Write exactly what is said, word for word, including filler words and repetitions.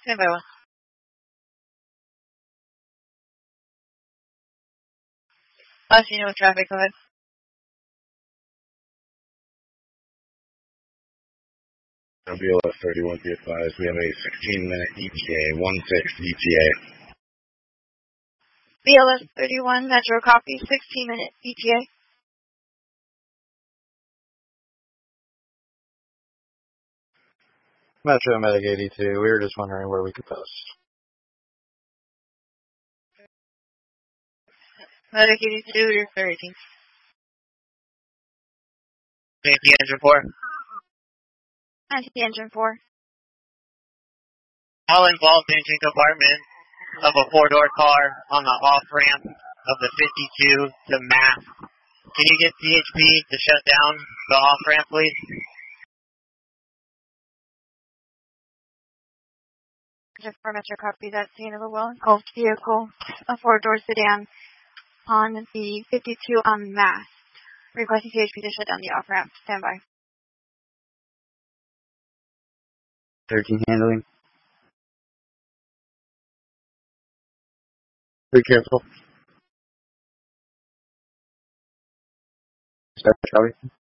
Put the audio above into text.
Stand by one. Last you know with traffic, go ahead. B L S thirty-one, be advised, we have a sixteen minute E T A, one six E T A. B L S thirty-one, Metro copy, sixteen minute E T A. Metro Medic eighty-two, we were just wondering where we could post. Medic eighty-two, you're thirteen. Anti-engine four. Anti-engine four. All involved engine compartment of a four-door car on the off-ramp of the fifty-two to Mass. Can you get C H P to shut down the off-ramp, please? Just for Metro copy, that scene of a well-engulfed vehicle, a four-door sedan on the fifty-two on Mass. Requesting C H P to shut down the off-ramp. Stand by. thirteen handling. Be careful. Start, shall we?